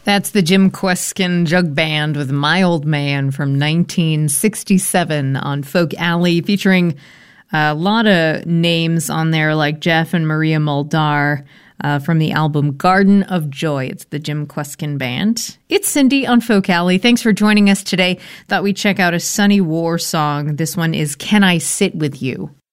That's the Jim Kweskin Jug Band with My Old Man from 1967 on Folk Alley, featuring a lot of names on there like Jeff and Maria Muldaur from the album Garden of Joy. It's the Jim Kweskin Band. It's Cindy on Folk Alley. Thanks for joining us today. Thought we'd check out a Sunny War song. This one is Can I Sit With You?